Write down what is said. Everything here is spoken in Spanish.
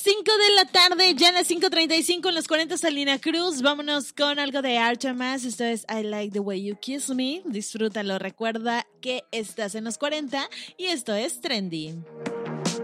5 de la tarde, ya a las 5:35 en los 40 Salina Cruz. Vámonos con algo de Artemas. Esto es I Like the Way You Kiss Me. Disfrútalo, recuerda que estás en los 40 y esto es Trendy.